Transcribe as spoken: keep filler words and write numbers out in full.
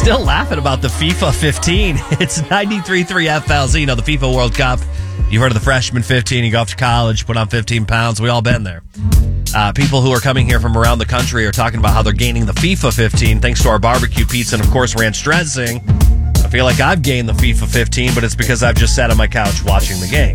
Still laughing about the FIFA fifteen. It's ninety-three point three F L Z. You know, the FIFA World Cup. You've heard of the freshman fifteen. You go off to college, put on fifteen pounds. We all been there. Uh, people who are coming here from around the country are talking about how they're gaining the FIFA fifteen thanks to our barbecue pizza and, of course, ranch dressing. I feel like I've gained the FIFA fifteen, but it's because I've just sat on my couch watching the game.